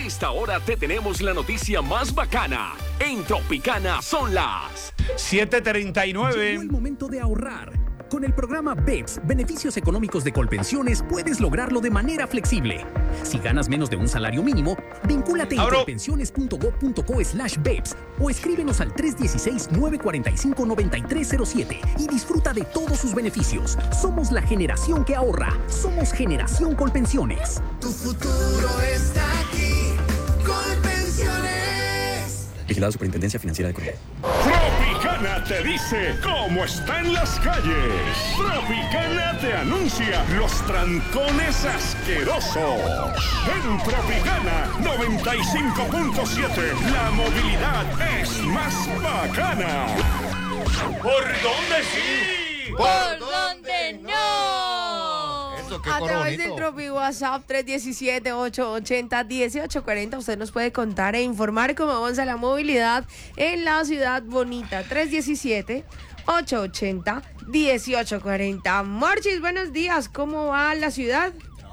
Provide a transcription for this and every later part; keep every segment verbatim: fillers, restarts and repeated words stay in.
esta hora te tenemos la noticia más bacana. En Tropicana son las siete treinta y nueve. Llegó el momento de ahorrar. Con el programa B E P S, Beneficios Económicos de Colpensiones, puedes lograrlo de manera flexible. Si ganas menos de un salario mínimo, vincúlate en colpensiones punto gob punto co slash B E P S o escríbenos al tres uno seis, nueve cuatro cinco, nueve tres cero siete y disfruta de todos sus beneficios. Somos la generación que ahorra. Somos Generación Colpensiones. Tu futuro está aquí. Colpensiones. Vigilado Superintendencia Financiera de Colombia. Tropicana te dice cómo están las calles. Tropicana te anuncia los trancones asquerosos. En Tropicana noventa y cinco punto siete, la movilidad es más bacana. ¿Por dónde sí? ¿Por dónde no? A través del Tropi WhatsApp tres uno siete, ocho ocho cero, uno ocho cuatro cero, usted nos puede contar e informar cómo avanza la movilidad en la ciudad bonita. tres uno siete, ocho ocho cero, uno ocho cuatro cero. Morchis, buenos días, ¿cómo va la ciudad?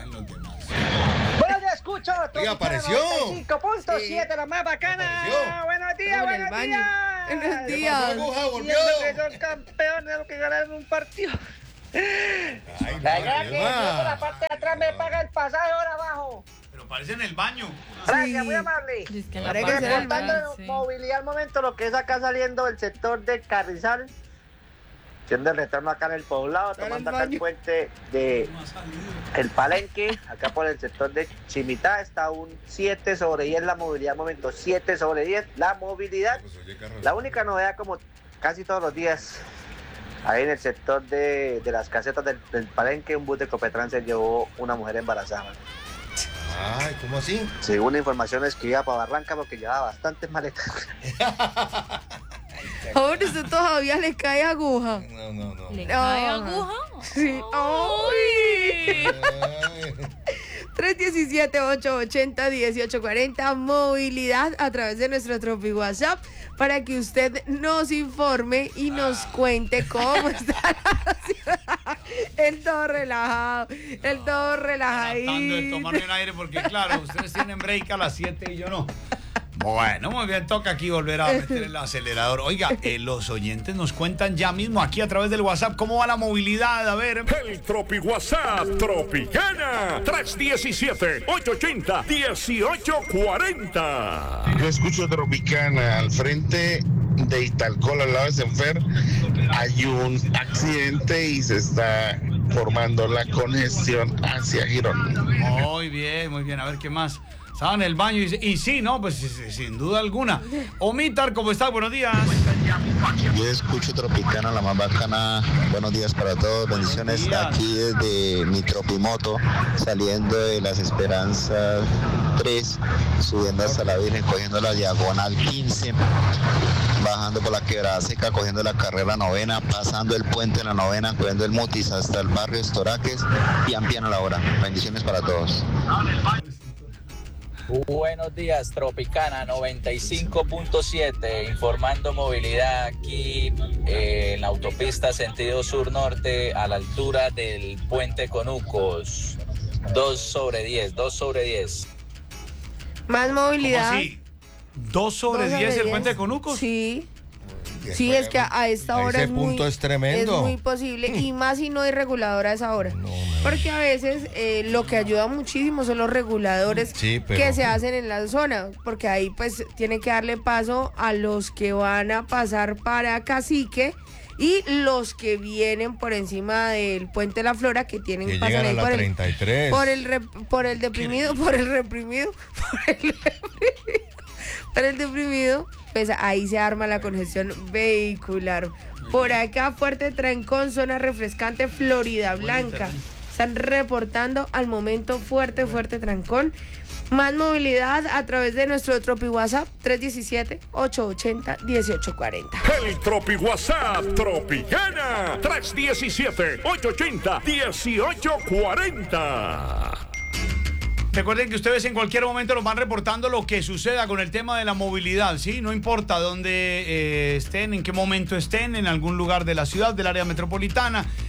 Bueno, escucho. Oiga, apareció. cinco punto siete, la más bacana. Apareció. Buenos días, Como en el buenos baño. días. Buenos días. Aguja, volvió. Diciendo que son campeones de lo que ganaron un partido. Ay, La verdad no, que yo por la parte de atrás me paga el pasaje ahora abajo. Pero parece en el baño. Gracias, muy amable. Es que Para la que parte sea de el Contando atrás, de sí. movilidad al momento, lo que es acá saliendo del sector de Carrizal, siendo el retorno acá en el poblado, Para el tomando acá el baño. puente de El Palenque, acá por el sector de Chimitá, está un siete sobre diez la movilidad al momento, siete sobre diez la movilidad. La única novedad, como casi todos los días, ahí en el sector de, de las casetas del, del Palenque, un bus de Copetrán se llevó una mujer embarazada. Ay, ¿cómo así? Según informaciones que iba para Barranca porque llevaba bastantes maletas. Ahora usted todavía le cae aguja. No, no, no. ¿Le No. cae aguja? Sí. ¡Ay! Ay. tres uno siete, ocho ocho cero, uno ocho cuatro cero, movilidad a través de nuestro Tropi WhatsApp para que usted nos informe y nos cuente cómo está la ciudad. El todo relajado, el todo Tratando de relajadito. tomarme un aire porque, claro, ustedes tienen break a las siete y yo no. Bueno, muy bien, toca aquí volver a meter el acelerador. Oiga, eh, los oyentes nos cuentan ya mismo aquí a través del WhatsApp cómo va la movilidad. A ver. El Tropi WhatsApp Tropicana tres uno siete, ocho ocho cero, uno ocho cuatro cero. Yo escucho Tropicana al frente de Italcol, al lado de Senfer. Hay un accidente y se está formando la congestión hacia Girón. Muy bien, muy bien. A ver qué más. Estaba en el baño y, y sí, no, pues sí, sí, sin duda alguna. Omitar, ¿cómo estás? Buenos días. Yo escucho Tropicana, la más bacana. Buenos días para todos, bendiciones. Buenos días. Aquí desde mi Tropimoto, saliendo de Las Esperanzas tres, subiendo hasta la Virgen, cogiendo la diagonal quince, bajando por la Quebrada Seca, cogiendo la carrera novena, pasando el puente en la novena, cogiendo el Mutis hasta el barrio Estoraques, pian pian a la hora. Bendiciones para todos. Buenos días, Tropicana noventa y cinco punto siete, informando movilidad aquí eh, en la autopista sentido sur-norte a la altura del puente Conucos. dos sobre diez, dos sobre diez. Más movilidad. ¿Cómo así? ¿Dos sobre Dos diez el diez. puente Conucos? Sí. Sí, es que a esta hora Ese es muy, punto es tremendo. es muy posible, y más si no hay regulador a esa hora. No, Porque a veces eh, lo que ayuda muchísimo son los reguladores Sí, pero- que se hacen en la zona, porque ahí pues tiene que darle paso a los que van a pasar para Cacique y los que vienen por encima del Puente La Flora, que tienen Que que pasar llegan a ahí la por el, treinta y tres. por el rep- por el deprimido, por el reprimido, por el reprimido, por el deprimido, pues ahí se arma la congestión vehicular. Por acá, fuerte trancón, zona refrescante, Florida Blanca. Están reportando al momento fuerte, fuerte trancón. Más movilidad a través de nuestro Tropi WhatsApp tres uno siete, ocho ocho cero, uno ocho cuatro cero. El Tropi WhatsApp Tropicana tres uno siete, ocho ocho cero, uno ocho cuatro cero. Recuerden que ustedes en cualquier momento nos van reportando lo que suceda con el tema de la movilidad, ¿sí? No importa dónde eh, estén, en qué momento estén, en algún lugar de la ciudad, del área metropolitana,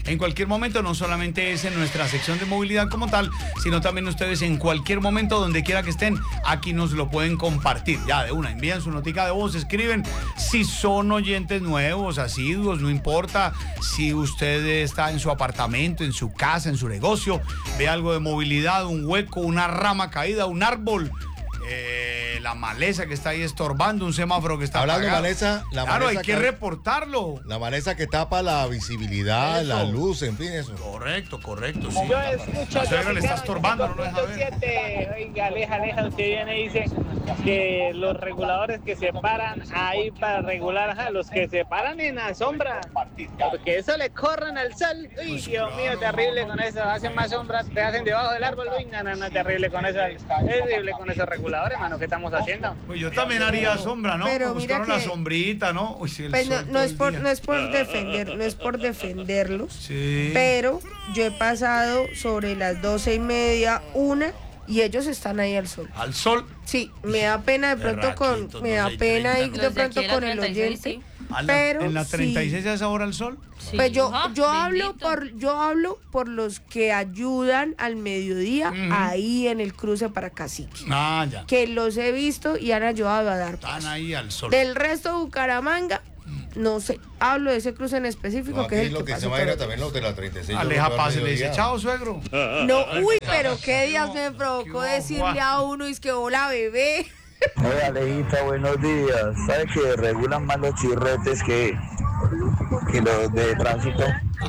en cualquier momento, no solamente es en nuestra sección de movilidad como tal, sino también ustedes en cualquier momento, donde quiera que estén, aquí nos lo pueden compartir. Ya de una, envían su notica de voz, escriben si son oyentes nuevos, asiduos, no importa si usted está en su apartamento, en su casa, en su negocio, ve algo de movilidad, un hueco, una rama caída, un árbol, eh, la maleza que está ahí estorbando, un semáforo que está Hablando de apagado. maleza, la Claro, maleza hay que que- reportarlo. La maleza que tapa la visibilidad, Eso. la luz, en fin, eso. Correcto, correcto, sí. Yo escucho La suegra le está estorbando, no lo deja ver. siete. Oiga, aleja, aleja, usted viene y dice que los reguladores que se paran ahí para regular, ajá, los que se paran en la sombra, porque eso le corren al sol. Uy, Dios mío, terrible con eso, hacen más sombras, te hacen debajo del árbol. Uy, no, no, no, terrible con eso, es terrible con esos reguladores, hermano, ¿qué estamos haciendo? Pues yo también haría sombra, ¿no? Pero mira Buscaron la que- sombrita, ¿no? Uy, sí, el Pues no, sol no todo es el por, día. no es por defender, no es por defenderlos, Sí. pero yo he pasado sobre las doce y media, una, y ellos están ahí al sol. ¿Al sol? Sí, me da pena de pronto con, Berraquitos, me da doce y pena treinta, ir ¿no? de Los de pronto aquí a la con el treinta y seis, oyente, sí. ¿A la- pero ¿En la treinta y seis sí. a esa hora el sol? Sí. Pues yo, Ajá, yo hablo bendito. por, yo hablo por los que ayudan al mediodía Ujú. ahí en el cruce para Cacique, Ah, ya. que los he visto y han ayudado a dar Están paso. ahí al sol. Del resto de Bucaramanga, no sé, hablo de ese cruce en específico, No, que es aquí el lo que que se pasa imagina todo. también los de la treinta y seis. Aleja yo paz, creo le que dice, al chao, suegro. No, uy, pero qué días me qué provocó hubo, decirle Juan. a uno, es que hola bebé. Hola Alejita, buenos días. ¿Sabe que regulan más los chirretes que, que los de tránsito?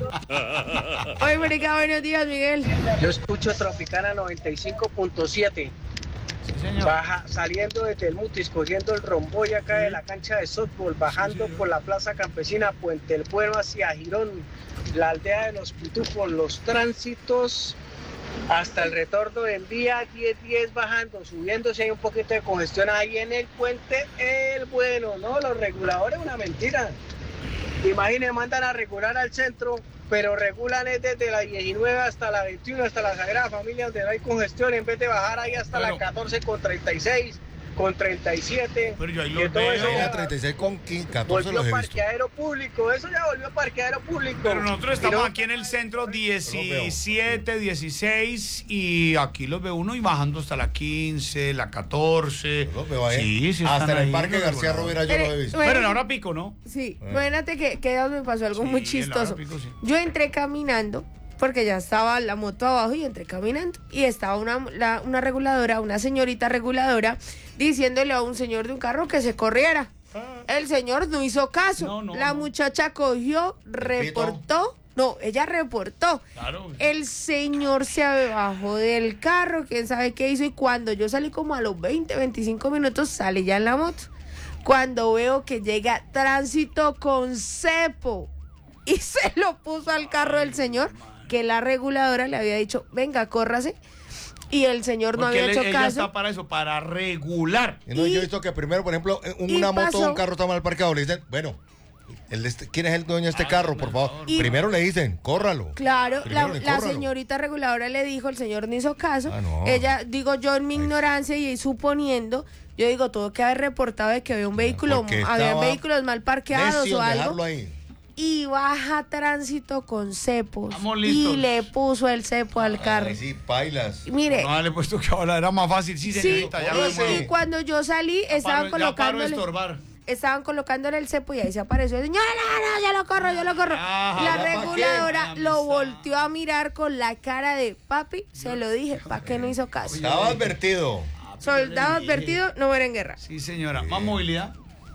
Oye, marica, buenos días, Miguel. Yo escucho Tropicana noventa y cinco punto siete. Sí, señor. Baja, saliendo desde el Mutis, cogiendo el romboy acá de la cancha de softball, bajando por la Plaza Campesina, Puente del Pueblo hacia Girón, la aldea de los Pitufos, los tránsitos hasta el retorno en vía diez diez bajando, subiendo, si hay un poquito de congestión ahí en el puente, el bueno, ¿no? Los reguladores, una mentira. Imaginen, mandan a regular al centro, pero regulan es desde la diecinueve hasta la veintiuno, hasta la Sagrada Familia, donde no hay congestión, en vez de bajar ahí hasta Bueno. la catorce con treinta y seis, con treinta y siete. Pero yo ahí que los todo veo. eso Ahí ya la treinta y seis con quince, catorce volvió los he visto. parqueadero público, eso ya volvió parqueadero público. Pero nosotros Y estamos no- aquí en el centro veo. diecisiete, dieciséis y aquí los ve uno y bajando hasta la quince, la catorce. Yo los veo ahí. Sí, sí Hasta están en el ahí, Parque los García reguladores. Rovira yo lo he Pero, visto. bueno, Pero en hora pico, ¿no? Sí, Eh. imagínate que, que me pasó algo Sí, muy en la chistoso. hora pico, sí. Yo entré caminando, porque ya estaba la moto abajo y entré caminando. Y estaba una, la- una reguladora, una señorita reguladora, diciéndole a un señor de un carro que se corriera. El señor no hizo caso. No, no, la no. muchacha cogió, reportó. No, ella reportó. Claro. El señor se bajó del carro, quién sabe qué hizo. Y cuando yo salí como a los veinte, veinticinco minutos, salí ya en la moto. Cuando veo que llega tránsito con cepo y se lo puso al carro del señor, que la reguladora le había dicho, venga, córrase. Y el señor no Porque había él- hecho ella caso. está para eso, para regular. Y no, Y- yo he visto que primero, por ejemplo, en y una moto o pasó- un carro está mal parqueado, le dicen, bueno, el de este- ¿quién es el dueño de este Ah, carro, por por favor? favor. Y- Primero le dicen, córralo. Claro, Primero la, le la córralo. señorita reguladora le dijo, el señor no hizo caso. Ah, no. Ella, digo yo en mi ignorancia y suponiendo, yo digo, tuvo que haber reportado de que había un vehículo, porque había estaba vehículos mal parqueados Necio o en algo. dejarlo ahí. Y baja tránsito con cepos. Vamos Y listos. le puso el cepo al carro. Ay, sí, pailas. Mire, No, le he puesto que ahora era más fácil. Sí, sí, señorita, ya lo sí. muevo. y cuando yo salí, Ya estaban paro- ya paro de colocándole, estorbar. estaban colocándole el cepo y ahí se apareció el señor, no, no, yo lo corro, yo lo corro. Ajá, Y la ¿ya pa' qué? reguladora Ay, lo amistad. volteó a mirar con la cara de papi, se lo dije, ¿para qué no hizo caso? Estaba advertido. Soldado advertido, no muere en guerra. Sí, señora. Más movilidad.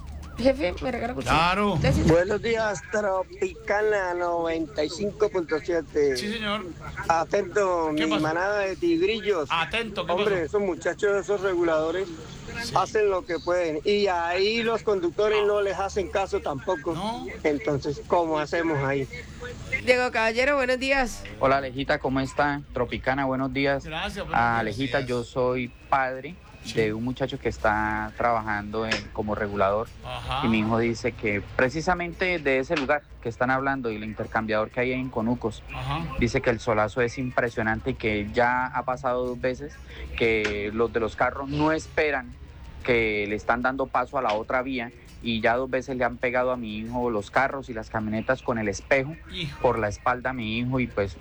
Jefe, me regala cuchillo. Claro. Entonces, Buenos días, Tropicana noventa y cinco punto siete. Sí, señor. Atento, ¿Qué mi pasó? manada de tigrillos. Atento, ¿qué Hombre, pasó? esos muchachos, esos reguladores, hacen lo que pueden. Y ahí los conductores no les hacen caso tampoco. No. Entonces, ¿cómo hacemos ahí? Diego Caballero, buenos días. Hola Alejita, ¿cómo está? Tropicana, buenos días. Gracias. buenos Ah, días. Alejita, yo soy padre de un muchacho que está trabajando en- como regulador Ajá. y mi hijo dice que precisamente de ese lugar que están hablando y el intercambiador que hay en Conucos, Ajá. dice que el solazo es impresionante y que ya ha pasado dos veces que los de los carros no esperan, que le están dando paso a la otra vía y ya dos veces le han pegado a mi hijo los carros y las camionetas con el espejo Hijo. por la espalda a mi hijo y pues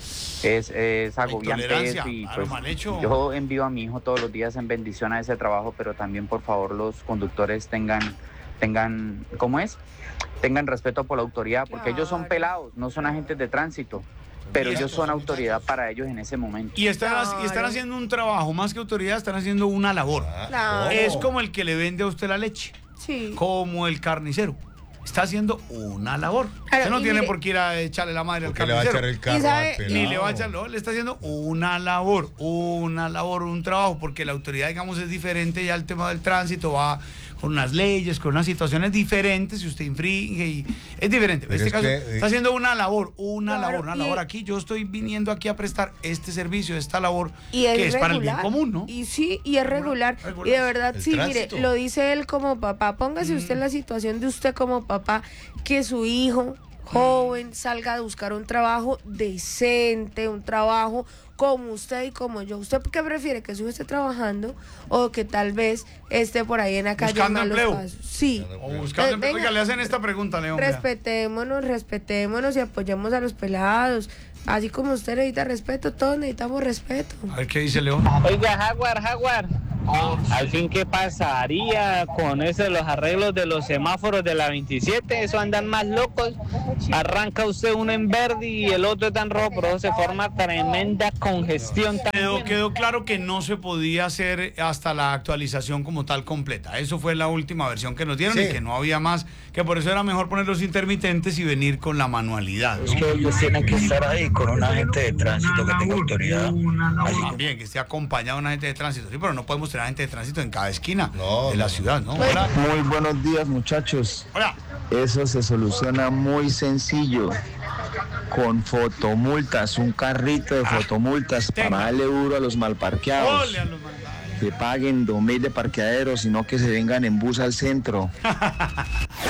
es, es agobiante eso y claro, pues mal hecho. yo envío a mi hijo todos los días en bendición a ese trabajo, pero también por favor los conductores tengan, tengan, ¿cómo es? Tengan respeto por la autoridad, porque Claro. ellos son pelados, no son agentes de tránsito, pero Y ellos estos son autoridad para ellos en ese momento. Y están, Claro. y están haciendo un trabajo, más que autoridad, están haciendo una labor. Claro. Es como el que le vende a usted la leche, Sí. como el carnicero. Está haciendo una labor. Claro, Usted no y tiene mire- por qué ir a echarle la madre al Porque le va a carnicero. echar el carro Y sabe- al pelado. Ni le va a echar, no, le está haciendo una labor, una labor, un trabajo, porque la autoridad, digamos, es diferente ya el tema del tránsito, va con unas leyes, con unas situaciones diferentes, si usted infringe y es diferente. En Pero este es caso, que, eh, está haciendo una labor, una Claro, labor, una y- labor aquí. Yo estoy viniendo aquí a prestar este servicio, esta labor, Y es que es para el bien regular. común, ¿no? Y sí, y es regular. regular. Y de verdad, El sí, tránsito. mire, lo dice él como papá. Póngase usted Mm. en la situación de usted como papá, que su hijo joven salga a buscar un trabajo decente, un trabajo como usted y como yo. ¿Usted qué prefiere? ¿Que su hijo esté trabajando o que tal vez esté por ahí en la calle? Buscando en malos empleo. pasos? Sí. O buscando Eh, empleo. venga. Oiga, le hacen esta pregunta, León. vea. Respetémonos, respetémonos y apoyemos a los pelados. Así como usted necesita respeto, todos necesitamos respeto. A ver qué dice León. Oiga, Jaguar, Jaguar, al fin, ¿qué pasaría con eso de los arreglos de los semáforos de la veintisiete? Eso andan más locos. Arranca usted uno en verde y el otro está en rojo, pero eso se forma tremenda congestión. Quedó, quedó claro que no se podía hacer hasta la actualización como tal completa. Eso fue la última versión que nos dieron Sí. y que no había más, que por eso era mejor poner los intermitentes y venir con la manualidad, ¿no? Es que ellos tienen que estar ahí con un agente de tránsito que tenga autoridad. Así También que esté acompañado de un agente de tránsito. Sí, pero no podemos tener agente de tránsito en cada esquina No, de la no, ciudad, ¿no? Hola. Muy buenos días, muchachos. Hola. Eso se soluciona muy sencillo. Con fotomultas, un carrito de fotomultas tenga. para darle duro a los malparqueados. Ole a los mandados. Que paguen dos mil de parqueaderos, sino que se vengan en bus al centro.